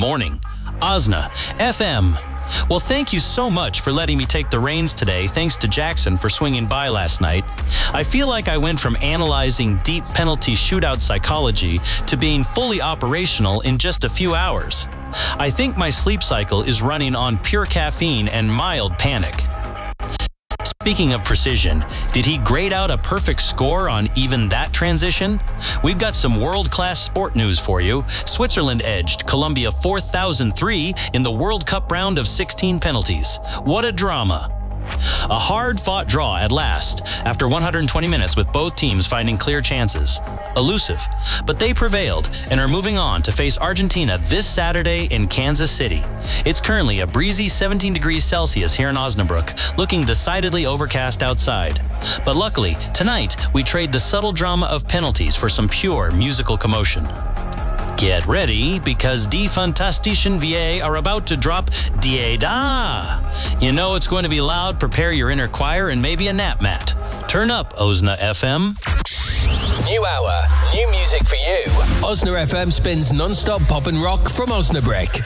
morning. Osna FM. Well, thank you so much for letting me take the reins today. Thanks to Jackson for swinging by last night. I feel like I went from analyzing deep penalty shootout psychology to being fully operational in just a few hours. I think my sleep cycle is running on pure caffeine and mild panic. Speaking of precision, did he grade out a perfect score on even that transition? We've got some world-class sport news for you. Switzerland edged Colombia 4,003 in the World Cup round of 16 penalties. What a drama. A hard-fought draw at last, after 120 minutes with both teams finding clear chances. Elusive, but they prevailed and are moving on to face Argentina this Saturday in Kansas City. It's currently a breezy 17 degrees Celsius here in Osnabrück, looking decidedly overcast outside. But luckily, tonight we trade the subtle drama of penalties for some pure musical commotion. Get ready, because Die Fantastischen VA are about to drop Die Da. You know it's going to be loud. Prepare your inner choir and maybe a nap mat. Turn up, Osna FM. New hour, new music for you. Osna FM spins non-stop pop and rock from Osnabrück.